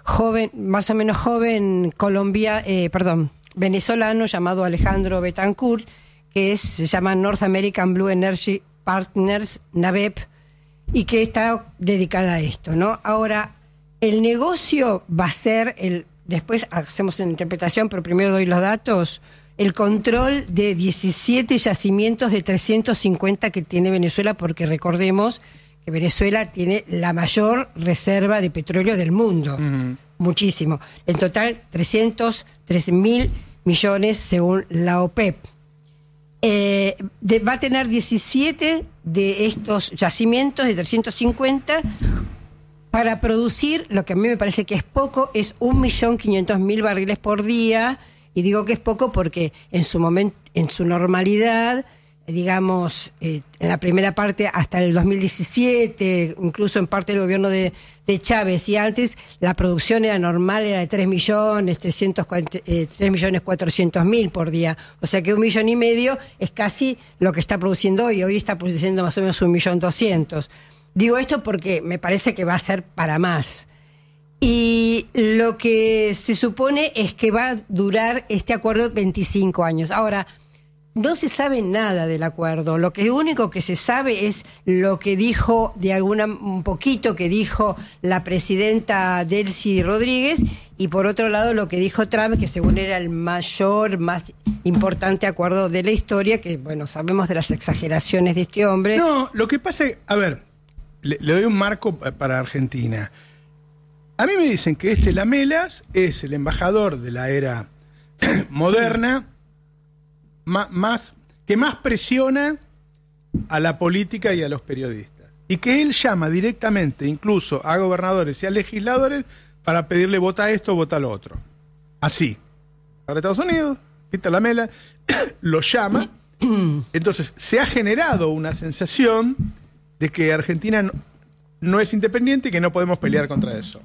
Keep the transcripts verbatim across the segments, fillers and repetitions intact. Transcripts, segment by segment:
joven, más o menos joven, Colombia, eh, perdón, venezolano llamado Alejandro Betancourt, que es, se llama North American Blue Energy Partners, NABEP, y que está dedicada a esto, ¿no? Ahora, el negocio va a ser, el después hacemos una interpretación, pero primero doy los datos, el control de diecisiete yacimientos de trescientos cincuenta que tiene Venezuela, porque recordemos que Venezuela tiene la mayor reserva de petróleo del mundo, uh-huh. muchísimo. En total, trescientos trece mil millones según la OPEP. Eh, de, va a tener diecisiete de estos yacimientos de trescientos cincuenta para producir, lo que a mí me parece que es poco, es un millón quinientos mil barriles por día, y digo que es poco porque en su momento, en su normalidad, digamos, eh, en la primera parte hasta el dos mil diecisiete, incluso en parte del gobierno de, de Chávez y antes, la producción era normal, era de tres millones cuatrocientos mil por día. O sea que un millón y medio es casi lo que está produciendo hoy. Hoy está produciendo más o menos un millón doscientos. Digo esto porque me parece que va a ser para más. Y lo que se supone es que va a durar este acuerdo veinticinco años. Ahora, no se sabe nada del acuerdo. Lo que único que se sabe es lo que dijo, de alguna un poquito que dijo la presidenta Delcy Rodríguez, y por otro lado lo que dijo Trump, que según era el mayor, más importante acuerdo de la historia, que bueno, sabemos de las exageraciones de este hombre. No, lo que pasa es, a ver, le, le doy un marco para Argentina. A mí me dicen que este Lamelas es el embajador de la era moderna, más, que más presiona a la política y a los periodistas. Y que él llama directamente incluso a gobernadores y a legisladores para pedirle vota esto, vota lo otro. Así. Para Estados Unidos, quita la mela, lo llama. Entonces se ha generado una sensación de que Argentina no, no es independiente y que no podemos pelear contra eso.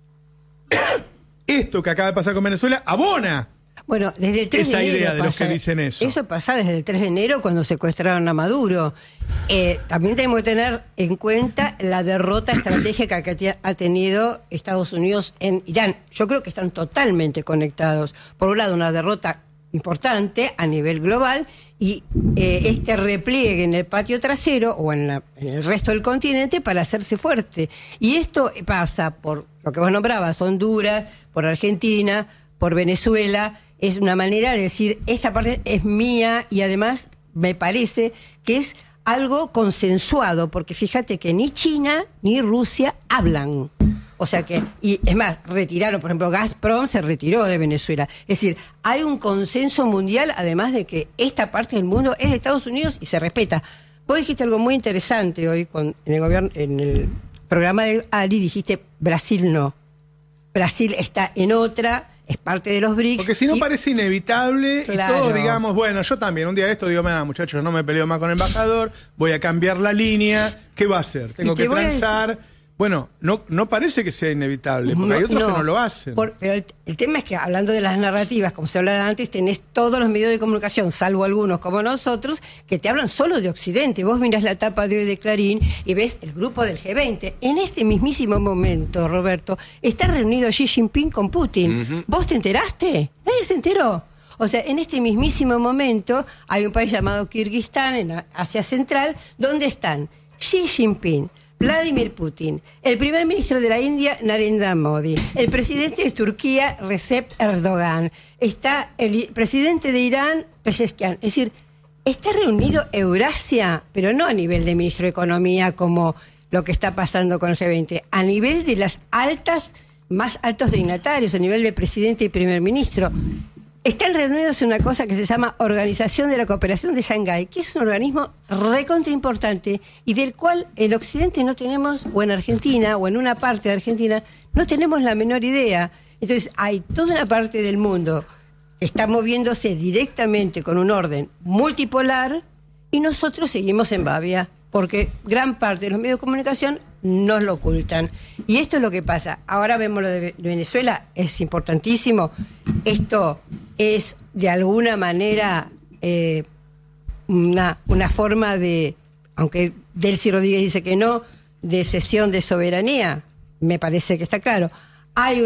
Esto que acaba de pasar con Venezuela abona Bueno, desde el tres esa de enero idea de pasa, los que dicen eso. Eso pasa desde el tres de enero cuando secuestraron a Maduro. Eh, también tenemos que tener en cuenta la derrota estratégica que ha tenido Estados Unidos en Irán. Yo creo que están totalmente conectados. Por un lado, una derrota importante a nivel global y eh, este repliegue en el patio trasero o en, la, en el resto del continente para hacerse fuerte. Y esto pasa por lo que vos nombrabas, Honduras, por Argentina, por Venezuela. Es una manera de decir, esta parte es mía, y además me parece que es algo consensuado, porque fíjate que ni China ni Rusia hablan. O sea que, y es más, retiraron, por ejemplo, Gazprom se retiró de Venezuela. Es decir, hay un consenso mundial, además de que esta parte del mundo es de Estados Unidos y se respeta. Vos dijiste algo muy interesante hoy con, en el gobierno, en el programa de Ari, dijiste Brasil no. Brasil está en otra, es parte de los BRICS. Porque si no y, parece inevitable, claro. Y todos digamos, bueno, yo también, un día de esto digo, mira, muchachos, no me peleo más con el embajador, voy a cambiar la línea, ¿qué va a hacer? Tengo que transar. Bueno, no, no parece que sea inevitable, porque no, hay otros no, que no lo hacen. Por, pero el, el tema es que, hablando de las narrativas, como se hablaba antes, tenés todos los medios de comunicación, salvo algunos como nosotros, que te hablan solo de Occidente. Vos mirás la tapa de hoy de Clarín y ves el grupo del G veinte. En este mismísimo momento, Roberto, está reunido Xi Jinping con Putin. Uh-huh. ¿Vos te enteraste? Nadie se enteró. O sea, en este mismísimo momento hay un país llamado Kirguistán, en Asia Central, donde están Xi Jinping, Vladimir Putin, el primer ministro de la India, Narendra Modi, el presidente de Turquía, Recep Erdogan, está el presidente de Irán, Pezeshkian. Es decir, está reunido Eurasia, pero no a nivel de ministro de Economía como lo que está pasando con el G veinte, a nivel de las altas, más altos dignatarios, a nivel de presidente y primer ministro. Están reunidos en una cosa que se llama Organización de la Cooperación de Shanghái, que es un organismo recontra importante y del cual en Occidente no tenemos, o en Argentina, o en una parte de Argentina, no tenemos la menor idea. Entonces hay toda una parte del mundo que está moviéndose directamente con un orden multipolar y nosotros seguimos en babia, porque gran parte de los medios de comunicación nos lo ocultan. Y esto es lo que pasa. Ahora vemos lo de Venezuela, es importantísimo. Esto es de alguna manera eh, una, una forma de, aunque Delcy Rodríguez dice que no, de cesión de soberanía, me parece que está claro. Hay